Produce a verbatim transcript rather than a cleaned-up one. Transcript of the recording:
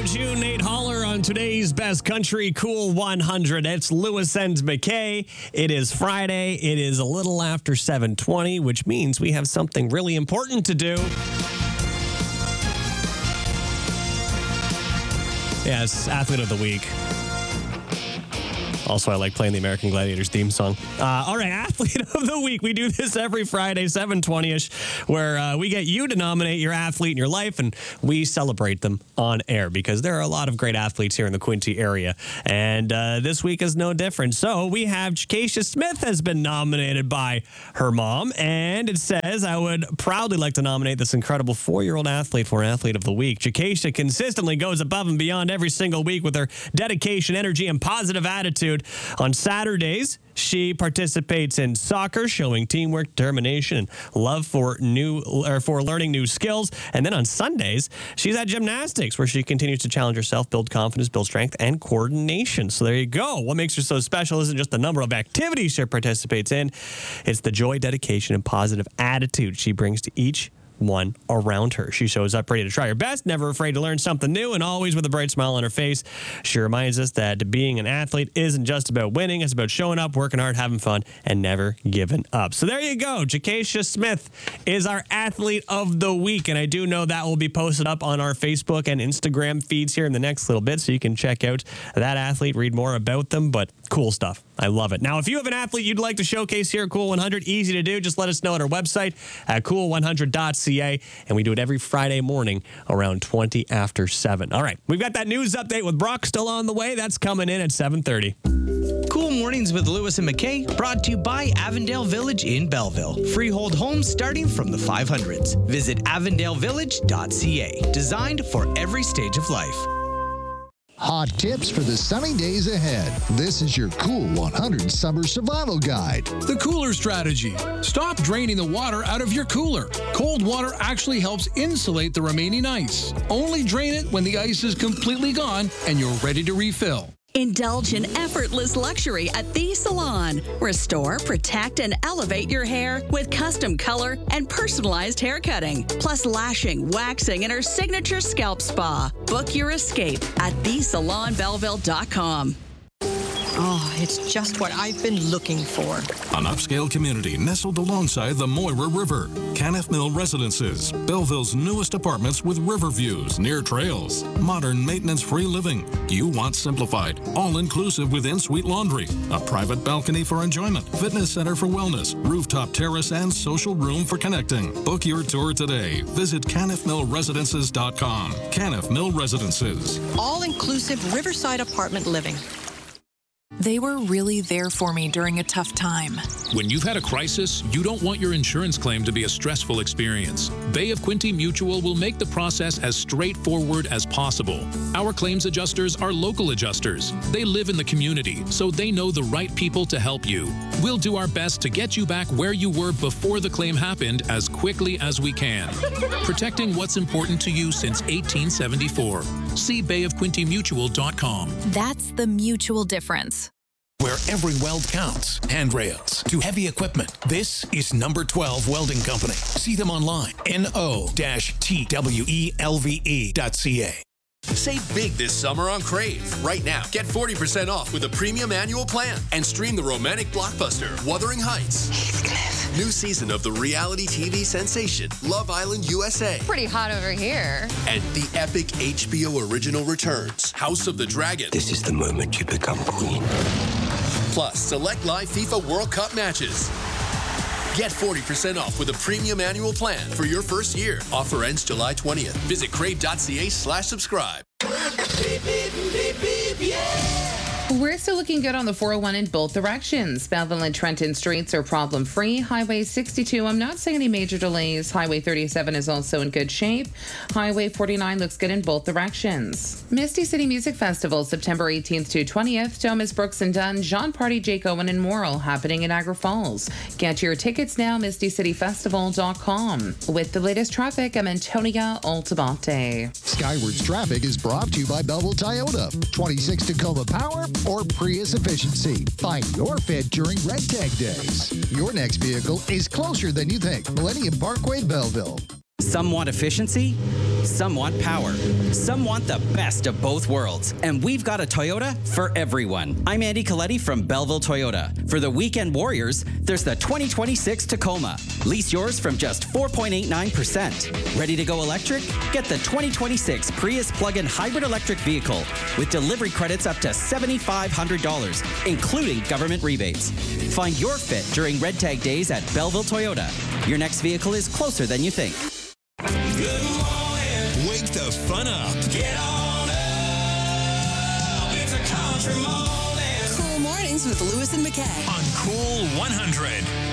about you, Nate Holler, on today's Best Country Cool one hundred. It's Lewis and McKay. It is Friday. It is a little after seven twenty, which means we have something really important to do. Yes, Athlete of the Week. Also, I like playing the American Gladiators theme song. Uh, all right, Athlete of the Week. We do this every Friday, seven twenty-ish, where uh, we get you to nominate your athlete in your life, and we celebrate them on air because there are a lot of great athletes here in the Quinte area. And uh, this week is no different. So we have Ja'Keisha Smith has been nominated by her mom, and it says, I would proudly like to nominate this incredible four-year-old athlete for Athlete of the Week. Ja'Keisha consistently goes above and beyond every single week with her dedication, energy, and positive attitude. On Saturdays, she participates in soccer, showing teamwork, determination, and love for new or for learning new skills. And then on Sundays, she's at gymnastics, where she continues to challenge herself, build confidence, build strength, and coordination. So there you go. What makes her so special isn't just the number of activities she participates in. It's the joy, dedication, and positive attitude she brings to each one around her. She shows up ready to try her best, never afraid to learn something new, and always with a bright smile on her face. She reminds us that being an athlete isn't just about winning. It's about showing up, working hard, having fun, and never giving up. So there you go. Ja'Keisha Smith is our Athlete of the Week, and I do know that will be posted up on our Facebook and Instagram feeds here in the next little bit, so you can check out that athlete, read more about them, but cool stuff. I love it. Now, if you have an athlete you'd like to showcase here at Cool one hundred, easy to do. Just let us know at our website at cool one hundred dot c a, and we do it every Friday morning around twenty after seven. All right, we've got that news update with Brock still on the way. That's coming in at seven thirty. Cool Mornings with Lewis and McKay, brought to you by Avondale Village in Belleville. Freehold homes starting from the five hundreds. Visit avondale village dot c a. Designed for every stage of life. Hot tips for the sunny days ahead. This is your Cool one hundred Summer Survival Guide. The cooler strategy. Stop draining the water out of your cooler. Cold water actually helps insulate the remaining ice. Only drain it when the ice is completely gone and you're ready to refill. Indulge in effortless luxury at The Salon. Restore, protect, and elevate your hair with custom color and personalized hair cutting, plus lashing, waxing, and our signature scalp spa. Book your escape at the salon belleville dot com. Oh, it's just what I've been looking for. An upscale community nestled alongside the Moira River. Canniff Mill Residences, Belleville's newest apartments with river views near trails. Modern maintenance-free living. You want simplified, all-inclusive with in-suite laundry. A private balcony for enjoyment. Fitness center for wellness. Rooftop terrace and social room for connecting. Book your tour today. Visit canniff mill residences dot com. Canniff Mill Residences. All-inclusive riverside apartment living. They were really there for me during a tough time. When you've had a crisis, you don't want your insurance claim to be a stressful experience. Bay of Quinte Mutual will make the process as straightforward as possible. Our claims adjusters are local adjusters. They live in the community, so they know the right people to help you. We'll do our best to get you back where you were before the claim happened as quickly as we can. Protecting what's important to you since eighteen seventy-four. See bay of quinte mutual dot com. That's the mutual difference. Where every weld counts. Handrails to heavy equipment. This is Number twelve Welding Company. See them online. N O T W E L V E dot C A. Save big this summer on Crave. Right now, get forty percent off with a premium annual plan and stream the romantic blockbuster Wuthering Heights. Heathcliff. New season of the reality T V sensation Love Island U S A. Pretty hot over here. And the epic H B O original returns House of the Dragon. This is the moment you become queen. Plus, select live FIFA World Cup matches. Get forty percent off with a premium annual plan for your first year. Offer ends July twentieth. Visit crave dot c a slash subscribe. Beep, beep, beep, beep, yeah. We're still looking good on the four oh one in both directions. Belleville and Trenton streets are problem-free. Highway sixty-two, I'm not seeing any major delays. Highway thirty-seven is also in good shape. Highway forty-nine looks good in both directions. Misty City Music Festival, September eighteenth to twentieth. Thomas Brooks and Dunn, Jean Party, Jake Owen, and Morrill, happening in Niagara Falls. Get your tickets now, misty city festival dot com. With the latest traffic, I'm Antonia Altabate. Skywards Traffic is brought to you by Belleville Toyota. twenty-six Tacoma Power or Prius Efficiency. Find your fit during Red Tag Days. Your next vehicle is closer than you think. Millennium Parkway, Belleville. Some want efficiency, some want power, some want the best of both worlds. And we've got a Toyota for everyone. I'm Andy Coletti from Belleville Toyota. For the weekend warriors, there's the twenty twenty-six Tacoma. Lease yours from just four point eight nine percent. Ready to go electric? Get the twenty twenty-six Prius plug-in hybrid electric vehicle with delivery credits up to seven thousand five hundred dollars, including government rebates. Find your fit during Red Tag Days at Belleville Toyota. Your next vehicle is closer than you think. Good morning. Wake the fun up. Get on up. It's a country morning. Cool Mornings with Lewis and McKay On Cool one hundred.